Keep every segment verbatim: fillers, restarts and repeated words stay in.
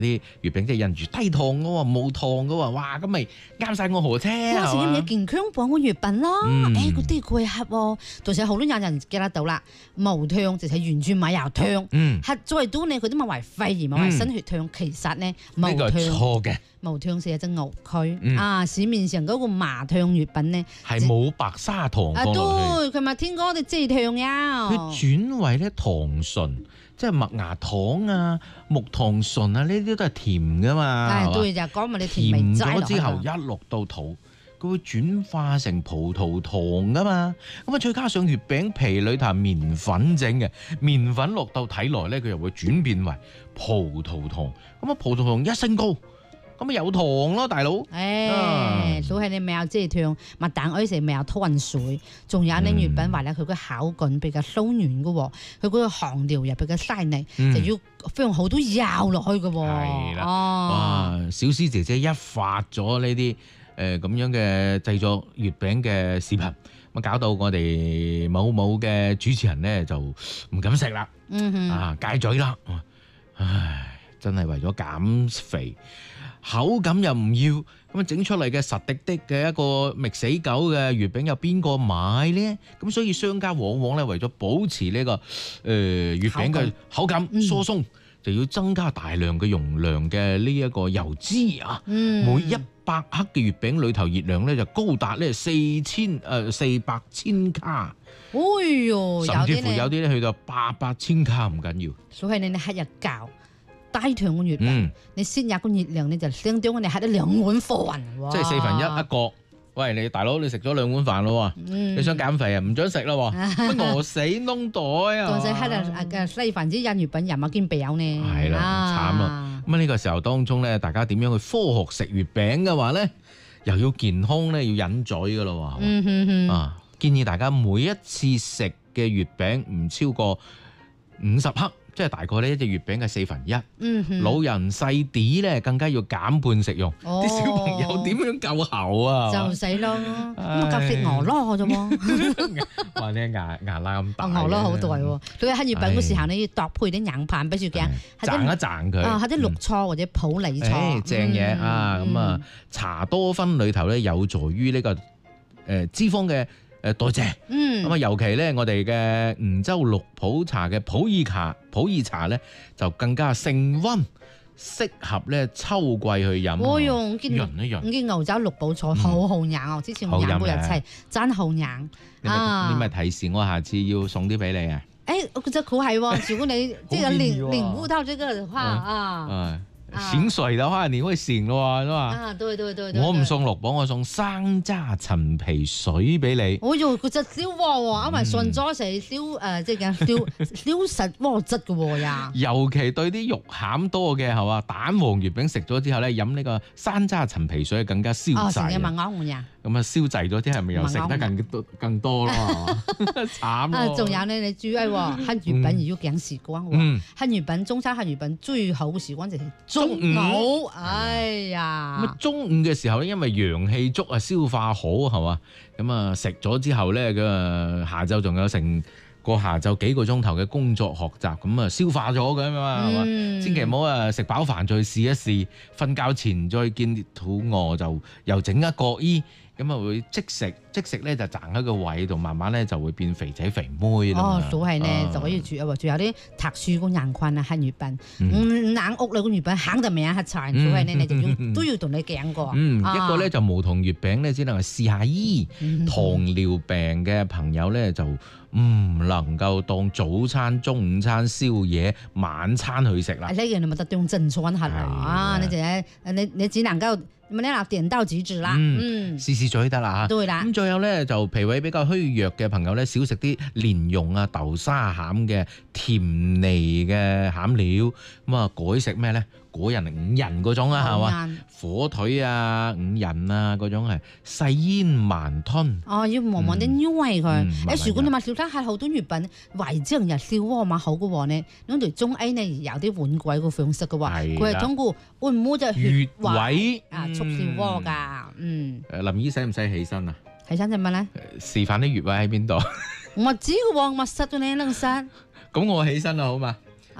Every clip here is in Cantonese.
啲月餅即係印住低糖嘅喎，冇糖嘅喎，哇咁咪啱晒我何車有時啲嘢健康榜嘅月餅咯， 嗯誒嗰啲貴盒喎，到時好多有人記得到啦，無糖就係完全冇油糖， 嗯， 核再多呢佢都冇為肺炎，冇為新血糖，其實呢無呢個係糖。 錯嘅， 無糖是一隻誤區、 嗯啊！市面上嗰個麻糖月餅呢， 係冇白砂糖啊放落去。 對，佢咪天哥啲蔗糖呀， 佢轉為咧糖醇，即係麥芽糖啊、木糖醇啊，呢啲都係甜噶嘛。係嘛係對就講咪你甜味甜齋落去咗之後啦一落到肚，佢會轉化成葡萄糖噶嘛。咁啊，再加上月餅皮裏頭係麵粉整嘅，麵粉落到體內咧，佢又會轉變為葡萄糖。咁啊，葡萄糖一升高，咁咪有糖咯，大佬。 誒，所以你咪有蔗糖，麥蛋嗰時咪有湯水，仲有呢月餅話咧，佢個口感比較鬆軟嘅喎，佢嗰個香料又比較細膩， 嗯就要放好多油落去嘅喎。 係啦哦， 哇！小思姐姐一發咗呢啲誒咁樣嘅製作月餅嘅視頻，咁搞到我哋某某嘅主持人咧就唔敢食啦， 嗯哼， 啊戒嘴啦，唉，真係為咗減肥，口感又唔要，咁啊整出嚟嘅實滴滴嘅一個覓死狗嘅月餅有邊個買呢？咁所以商家往往咧為咗保持呢、個誒、呃、月餅嘅口感嗯疏鬆，就要增加大量嘅容量嘅呢一個油脂啊！ 嗯每一百克嘅月餅裏頭熱量咧就高達咧四千誒四百千卡， 哎呦， 甚至乎有有啲咧， 啲咧去到八百千卡唔緊要。 所以你你黑日教低糖嘅月餅， 嗯， 你先入個熱量你就相當我哋黑咗兩碗飯， 即係四分一一個。喂，你大佬，你食咗兩碗飯咯喎， 嗯你想減肥啊？唔准食咯喎，乜餓死窿袋啊！ 當時黑啊嘅西飯之印月餅又冇見表呢， 係啦慘啦咁啊呢個時候當中咧，大家點樣去科學食月餅嘅話咧，又要健康咧，要忍嘴噶咯喎。 嗯哼哼， 啊，建議大家每一次食嘅月餅唔超過五十克，即係大概呢一隻月餅嘅四分一。 嗯哼， 老人細啲咧，更加要減半食用。 哦啲小朋友點樣夠喉啊？ 就死咯，咁啊夾食鵝咯啫喎， 哇！你牙牙罅咁大， 鵝咯好大喎。佢黑月餅嗰時候你要搭配啲硬棒，比如講掙一掙佢啊，係啲綠錯或者普洱錯， 誒正嘢啊！咁啊，茶多酚裏頭咧有助於呢個誒脂肪嘅誒代謝。 嗯， 咁啊，尤其咧我哋嘅梧州綠普茶嘅普洱茶，普洱茶咧就更加升溫，適合咧秋季去飲。 我用見潤一潤我見牛仔綠寶菜好好飲哦，之前我飲過一次，真好飲你咪啊！ 你咪提示我下次要送啲俾你啊！ 誒，我覺得佢係喎，如果你即係領建議喎領悟到這個的話啊啊，醒水嘅話你會醒咯，係嘛？ 啊，對對對對， 我唔送綠寶，我送生榨陳皮水俾你。 我用嗰隻燒鍋喎，因為順咗成燒誒，即係講燒燒實鍋質嘅喎呀。 尤其對啲肉餡多嘅係嘛，蛋黃月餅食咗之後咧，飲呢個山楂陳皮水更加消哦，成日滯啊。 問我換呀。 咁啊，消滯咗啲係咪又食得更多更多咯？慘啊， 咯！ 仲有咧，你注意喎，黑月餅要揀時光喎。 嗯， 黑月餅中餐黑月餅最好嘅時光就係中中午午。哎咁呀啊，，中午嘅時候咧，因為陽氣足啊，消化好係嘛，咁啊食咗之後咧，咁啊下晝仲有成個下晝幾個鐘頭嘅工作學習，咁啊消化咗嘅嘛係嘛， 嗯千祈唔好啊食飽飯再試一試，瞓覺前再見肚餓就又整一個衣。咁啊會即食，即食咧就賺喺個胃度，慢慢咧就會變肥仔肥妹啦嘛。 哦，所以咧啊就可以注意喎，仲有啲特殊嘅人群啊，黑月餅， 嗯嗯，冷屋裏嘅月餅肯定未有黑菜，所以咧你就要都要同你講過。 嗯， 啊一個咧就無糖月餅咧，只能係試下醫。 嗯糖尿病嘅朋友咧就唔能夠當早餐、中午餐、宵夜、晚餐去食啦呢。樣你咪得當正餐係啦， 係啊，你就係你你只能夠咁你嗱點到即止啦，嗯， 試試嘴得啦嚇。 對啦咁，再有咧就脾胃比較虛弱嘅朋友咧，少食啲蓮蓉啊、豆沙餡嘅甜膩嘅餡料，咁啊改食咩咧？果仁五仁嗰種啊，係嘛？ 嘛？ 火腿啊、五仁啊嗰種係細煙慢吞。 哦，要慢慢啲煨佢。 嗯慢慢誒，如果你話小餐係好多月餅，圍正日燒鍋嘛好嘅話呢，咁條中 A 呢有啲碗鬼嘅方式嘅話， 係啦佢係通過會唔會就穴穴位啊促燒鍋㗎？嗯， 誒林姨使唔使起身啊？ 起身做乜咧？ 示範啲穴位喺邊度？ 我知嘅喎，我實到你能實。 咁我起身啦，好嘛？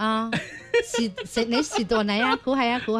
啊，是食你是到你啊，估係啊，估